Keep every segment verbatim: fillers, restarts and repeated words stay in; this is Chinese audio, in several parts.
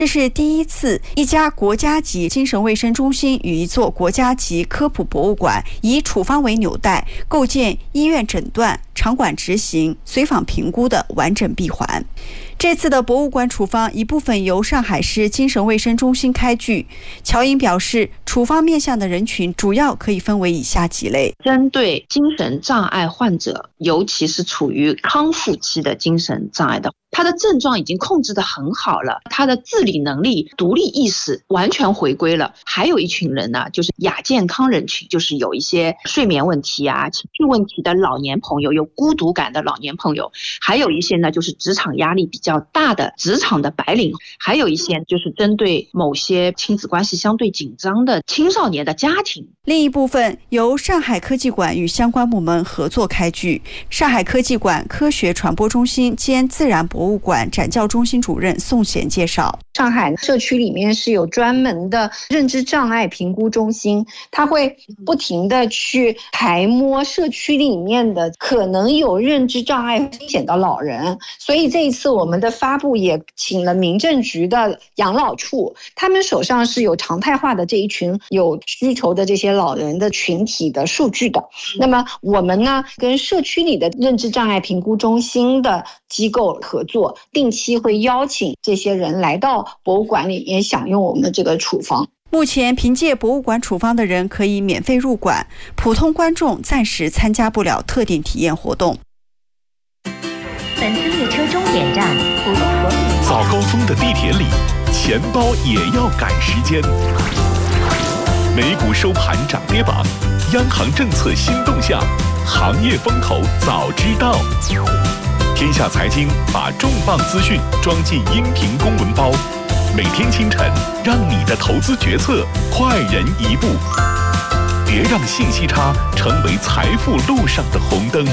这是第一次，一家国家级精神卫生中心与一座国家级科普博物馆以处方为纽带，构建医院诊断、场馆执行、随访评估的完整闭环。这次的博物馆处方一部分由上海市精神卫生中心开具。乔英表示，处方面向的人群主要可以分为以下几类： 针对精神障碍患者，尤其是处于康复期的精神障碍的，他的症状已经控制得很好了，他的自理能力、独立意识完全回归了。还有一群人呢，就是亚健康人群，就是有一些睡眠问题啊、情绪问题的老年朋友，有孤独感的老年朋友，还有一些呢就是职场压力比较大的职场的白领，还有一些就是针对某些亲子关系相对紧张的青少年的家庭。 另一部分由上海科技馆与相关部门合作开具。上海科技馆科学传播中心兼自然博物馆展教中心主任宋贤介绍， 上海社区里面是有专门的认知障碍评估中心，它会不停的去排摸社区里面的可能有认知障碍风险的老人。所以这一次我们的发布也请了民政局的养老处，他们手上是有常态化的这一群有需求的这些老人的群体的数据的。那么我们呢跟社区里的认知障碍评估中心的机构合作，定期会邀请这些人来到博物馆里面享用我们的这个处方。 目前凭借博物馆处方的人可以免费入馆，普通观众暂时参加不了特定体验活动。 本次列车终点站普通佛里。 早高峰的地铁里，钱包也要赶时间。美股收盘涨跌榜，央行政策新动向，行业风口早知道。天下财经把重磅资讯装进音频公文包，每天清晨让你的投资决策快人一步。别让信息差成为财富路上的红灯。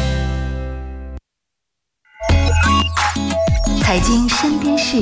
财经身边事，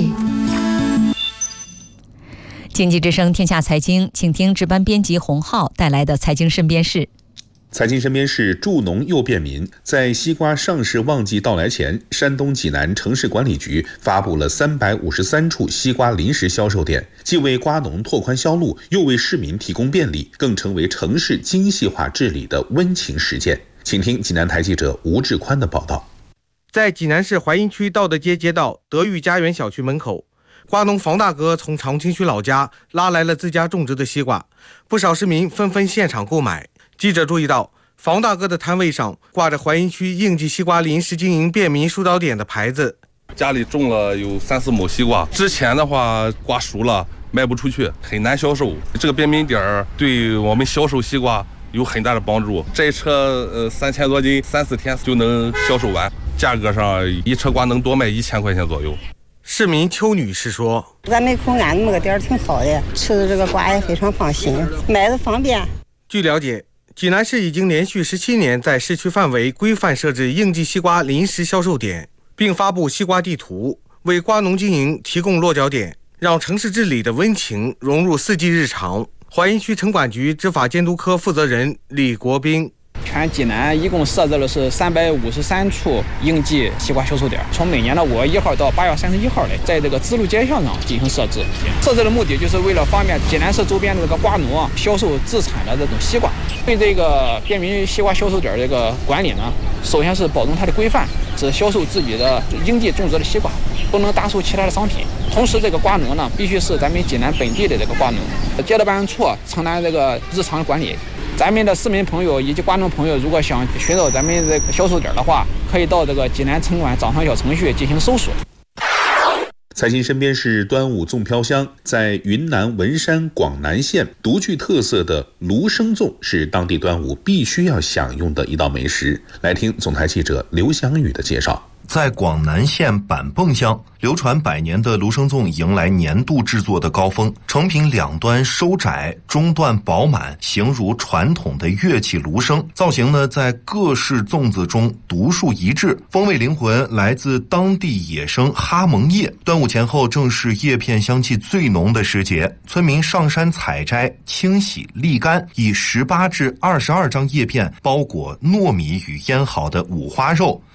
经济之声天下财经，请听值班编辑洪浩带来的财经身边事。 财经身边是助农又便民。在西瓜上市旺季到来前，山东济南城市管理局发布了三百五十三处西瓜临时销售点，既为瓜农拓宽销路，又为市民提供便利，更成为城市精细化治理的温情实践。请听济南台记者吴志宽的报道。 在济南市淮阴区道德街街道德裕家园小区门口，瓜农房大哥从长清区老家拉来了自家种植的西瓜，不少市民纷纷现场购买。记者注意到，房大哥的摊位上挂着淮阴区应季西瓜临时经营便民疏导点的牌子。 家里种了有三四亩西瓜，之前的话瓜熟了卖不出去，很难销售。这个便民点对我们销售西瓜有很大的帮助。这一车呃三千多斤，三四天就能销售完，价格上一车瓜能多卖一千块钱左右。 市民邱女士说：“ 咱门口安那么个点挺好的，吃的这个瓜也非常放心，买的方便。” 据了解，济南市已经连续十七年在市区范围规范设置应季西瓜临时销售点，并发布西瓜地图，为瓜农经营提供落脚点，让城市治理的温情融入四季日常。淮阴区城管局执法监督科负责人李国兵： 全济南一共设置了是三百五十三处应季西瓜销售点，从每年的五月一号到八月三十一号来，在这个支路街巷上进行设置。设置的目的就是为了方便济南市周边的这个瓜农啊销售自产的这种西瓜。对这个便民西瓜销售点这个管理呢，首先是保证它的规范，只销售自己的应季种植的西瓜，不能搭售其他的商品。同时，这个瓜农呢必须是咱们济南本地的这个瓜农，街道办事处承担这个日常管理。咱们的市民朋友以及瓜农朋友，如果想寻找咱们这个销售点的话，可以到这个济南城管掌上小程序进行搜索。 财经身边是端午粽飘香，在云南文山广南县独具特色的芦生粽是当地端午必须要享用的一道美食。来听总台记者刘翔宇的介绍。 在广南县板泵乡，流传百年的芦生粽迎来年度制作的高峰，成品两端收窄，中段饱满，形如传统的乐器芦笙，造型呢在各式粽子中独树一帜，风味灵魂来自当地野生哈蒙叶。端午前后正是叶片香气最浓的时节，村民上山采摘、清洗、沥干，以十八至二十二张叶片包裹糯米与腌好的五花肉，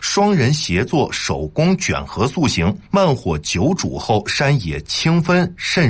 双人协作手工卷合塑形，慢火久煮后，山野清芬渗